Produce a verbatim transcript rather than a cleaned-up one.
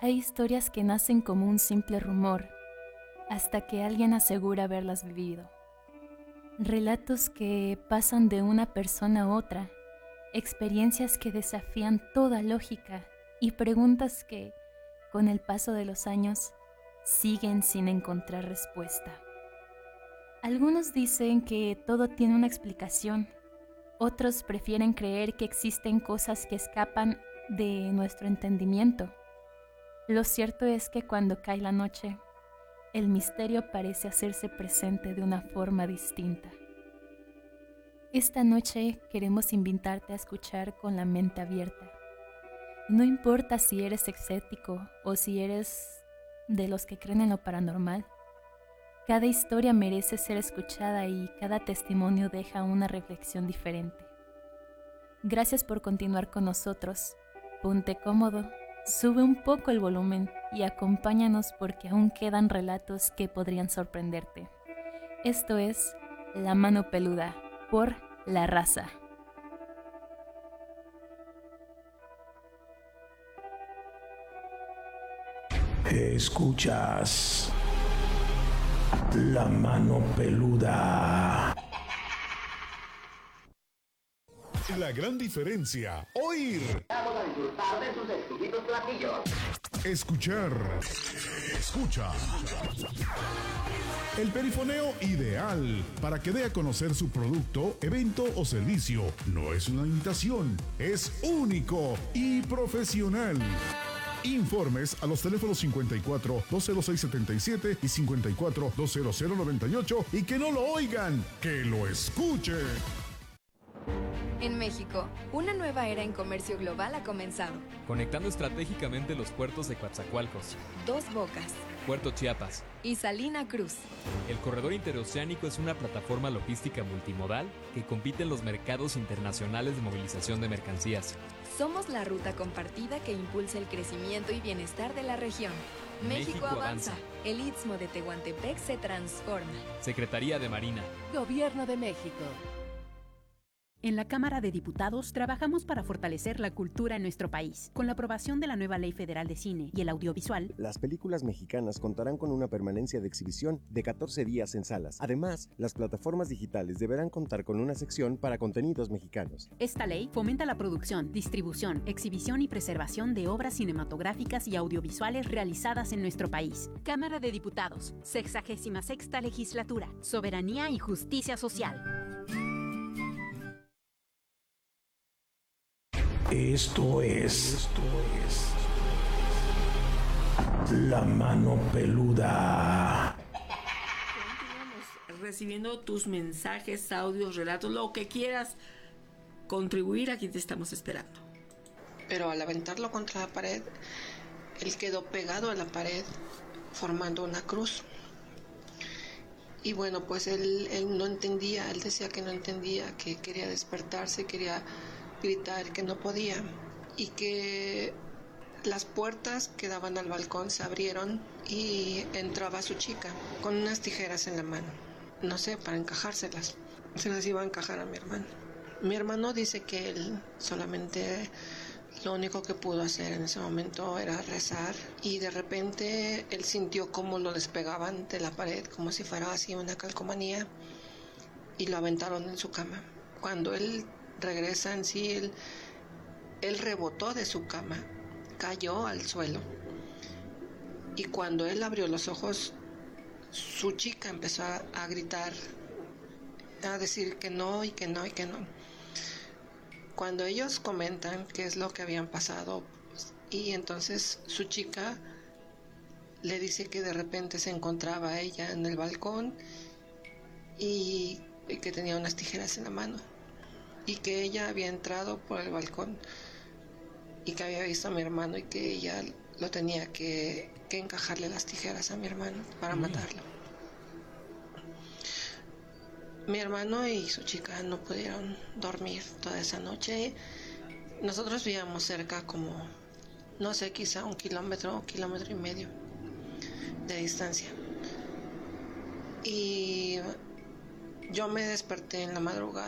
Hay historias que nacen como un simple rumor, hasta que alguien asegura haberlas vivido. Relatos que pasan de una persona a otra, experiencias que desafían toda lógica y preguntas que, con el paso de los años, siguen sin encontrar respuesta. Algunos dicen que todo tiene una explicación, otros prefieren creer que existen cosas que escapan de nuestro entendimiento. Lo cierto es que cuando cae la noche, el misterio parece hacerse presente de una forma distinta. Esta noche queremos invitarte a escuchar con la mente abierta. No importa si eres escéptico o si eres de los que creen en lo paranormal. Cada historia merece ser escuchada y cada testimonio deja una reflexión diferente. Gracias por continuar con nosotros. Ponte cómodo, sube un poco el volumen y acompáñanos porque aún quedan relatos que podrían sorprenderte. Esto es La Mano Peluda por La Raza. Escuchas La Mano Peluda. La gran diferencia, oír. Vamos a disfrutar de sus exquisitos platillos. Escuchar. Escucha. El perifoneo ideal para que dé a conocer su producto, evento o servicio. No es una imitación, es único y profesional. Informes a los teléfonos cincuenta y cuatro, dos cero seis, setenta y siete y cincuenta y cuatro, dos cero cero, noventa y ocho y que no lo oigan, que lo escuchen. En México, una nueva era en comercio global ha comenzado. Conectando estratégicamente los puertos de Coatzacoalcos, Dos Bocas Puerto Chiapas y Salina Cruz. El corredor interoceánico es una plataforma logística multimodal que compite en los mercados internacionales de movilización de mercancías. Somos la ruta compartida que impulsa el crecimiento y bienestar de la región. México, México avanza. avanza. El Istmo de Tehuantepec se transforma. Secretaría de Marina. Gobierno de México. En la Cámara de Diputados trabajamos para fortalecer la cultura en nuestro país. Con la aprobación de la nueva Ley Federal de Cine y el Audiovisual, las películas mexicanas contarán con una permanencia de exhibición de catorce días en salas. Además, las plataformas digitales deberán contar con una sección para contenidos mexicanos. Esta ley fomenta la producción, distribución, exhibición y preservación de obras cinematográficas y audiovisuales realizadas en nuestro país. Cámara de Diputados, sexagésima sexta Legislatura, Soberanía y Justicia Social. Esto es, esto es La Mano Peluda. Continuamos recibiendo tus mensajes, audios, relatos, lo que quieras contribuir, aquí te estamos esperando. Pero al aventarlo contra la pared, él quedó pegado a la pared formando una cruz. Y bueno, pues él, él no entendía, él decía que no entendía, que quería despertarse, quería gritar, que no podía, y que las puertas que daban al balcón se abrieron y entraba su chica con unas tijeras en la mano, no sé, para encajárselas. Se las iba a encajar a mi hermano. Mi hermano dice que él solamente lo único que pudo hacer en ese momento era rezar, y de repente él sintió cómo lo despegaban de la pared como si fuera así una calcomanía y lo aventaron en su cama. Cuando él regresa en sí, él, él rebotó de su cama, cayó al suelo, y cuando él abrió los ojos, su chica empezó a, a gritar, a decir que no y que no y que no. Cuando ellos comentan qué es lo que habían pasado, y entonces su chica le dice que de repente se encontraba ella en el balcón y, y que tenía unas tijeras en la mano, y que ella había entrado por el balcón y que había visto a mi hermano y que ella lo tenía que, que encajarle las tijeras a mi hermano para mm. matarlo. Mi hermano y su chica no pudieron dormir toda esa noche. Nosotros vivíamos cerca, como, no sé, quizá un kilómetro o kilómetro y medio de distancia. Y yo me desperté en la madrugada